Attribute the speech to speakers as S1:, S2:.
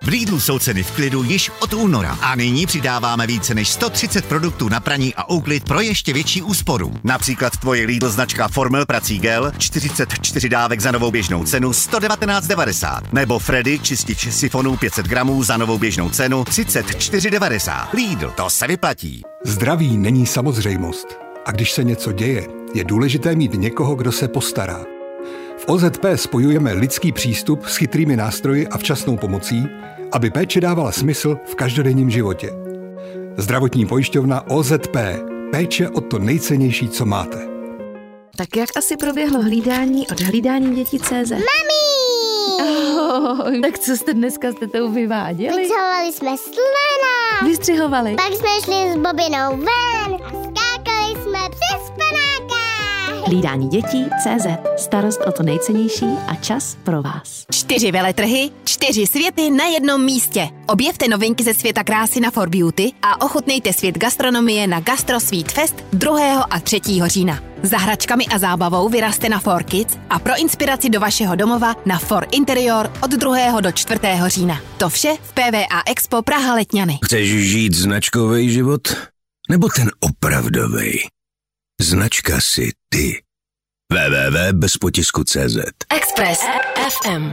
S1: V Lidlu jsou ceny v klidu již od února a nyní přidáváme více než 130 produktů na praní a úklid pro ještě větší úsporu. Například tvoje Lidl značka Formel prací gel 44 dávek za novou běžnou cenu 119,90 nebo Freddy čistič sifonů 500 gramů za novou běžnou cenu 34,90. Lidl, to se vyplatí.
S2: Zdraví není samozřejmost. A když se něco děje, je důležité mít někoho, kdo se postará. V OZP spojujeme lidský přístup s chytrými nástroji a včasnou pomocí, aby péče dávala smysl v každodenním životě. Zdravotní pojišťovna OZP. Péče o to nejcennější, co máte.
S3: Tak jak asi proběhlo hlídání od hlídání dětí.cz?
S4: Mami!
S3: Oh, tak co jste dneska s tetou vyváděli?
S4: Vytahovali jsme slona.
S3: Vystřihovali.
S4: Pak jsme šli s Bobinou ven a skákali jsme přes panáka.
S3: Hlídání dětí.cz. Starost o to nejcennější a čas pro vás.
S5: 4 veletrhy, 4 světy na jednom místě. Objevte novinky ze světa krásy na For Beauty a ochutnejte svět gastronomie na Gastro Sweet Fest 2. a 3. října. Za hračkami a zábavou vyrazte na For Kids a pro inspiraci do vašeho domova na For Interior od 2. do 4. října. To vše v PVA Expo Praha Letňany.
S6: Chceš žít značkový život? Nebo ten opravdový? Značka si ty. www.bezpotisku.cz
S5: Express FM.